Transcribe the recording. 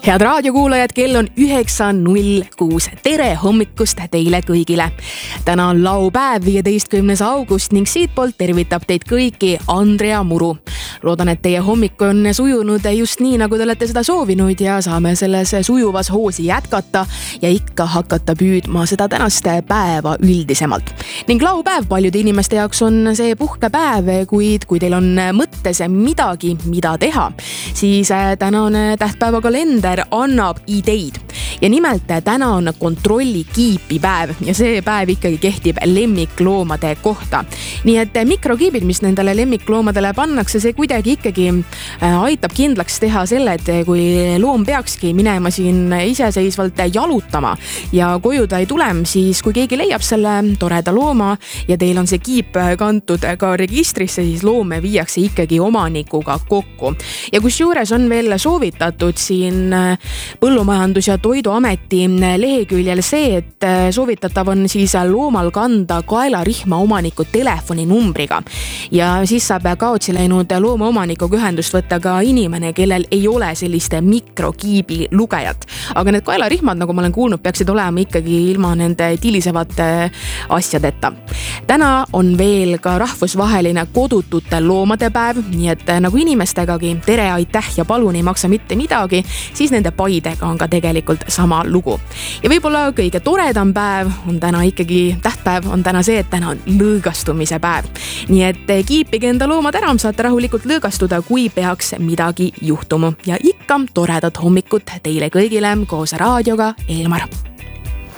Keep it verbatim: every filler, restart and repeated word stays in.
Head raadiokuulajad, kell on üheksa null kuus. Tere hommikust teile kõigile. Täna on laupäev, viieteistkümnes august ning siitpoolt tervitab teid kõiki Andrea Muru. Loodan, et teie hommik on sujunud just nii, nagu te olete seda soovinud ja saame selles sujuvas hoosi jätkata ja ikka hakata püüdma seda tänast päeva üldisemalt. Ning laupäev paljude inimeste jaoks on see puhkepäev, kuid kui teil on mõttes midagi, mida teha, siis tänane tähtpäeva kalender annab ideid. Ja nimelt täna on kontrolli kiipi päev ja see päev ikkagi kehtib lemmikloomade kohta. Nii et mikrokiibid, mis nendele lemmikloomadele pannakse, see kuidagi ikkagi aitab kindlaks teha selle, et kui loom peakski minema siin iseseisvalt jalutama ja koju ta ei tule, siis kui keegi leiab selle toreda looma ja teil on see kiip kantud ka registrisse, siis loom viiakse ikkagi omanikuga kokku. Ja kus juures on veel soovitatud siin Põllumajandus- ja Toiduameti leheküljel see, et soovitatav on siis loomal kanda kaelarihma omaniku telefoninumbriga. Ja siis saab kaotsi läinud looma omanikuga ühendust võtta ka inimene, kellel ei ole selliste mikrokiibi lugejat. Aga need kaelarihmad, nagu ma olen kuulnud, peaksid olema ikkagi ilma nende tilisevate asjadeta. Täna on veel ka rahvusvaheline kodutute loomade päev, nii et nagu inimestegagi tere, aitäh ja palun ei maksa mitte midagi, siis nende paidega on ka tegelikult sama lugu. Ja võib-olla kõige toredam päev on täna ikkagi, tähtpäev on täna see, et täna on lõõgastumise päev. Nii et kiipige enda loomad ära, saate rahulikult lõõgastuda, kui peaks midagi juhtuma. Ja ikka toredat hommikut teile kõigile koos raadioga Elmar.